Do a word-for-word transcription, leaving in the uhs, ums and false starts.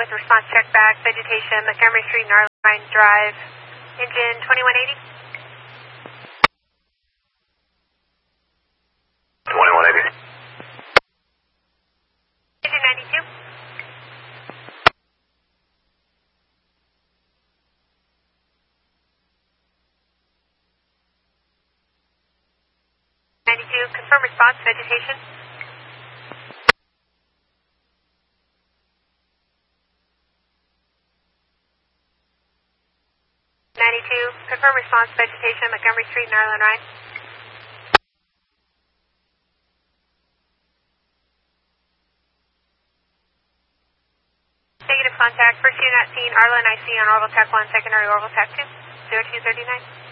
with response check back, vegetation, Montgomery Street, Narline Drive, engine twenty-one eighty. twenty-one eighty. Engine ninety-two. ninety-two, confirm response, vegetation. ninety-two, confirm response, vegetation, Montgomery Street, Narline Ride. Negative contact, first unit at scene, Arlen I C on Orbital Tech one, secondary Orbital Tech two, zero two thirty-nine.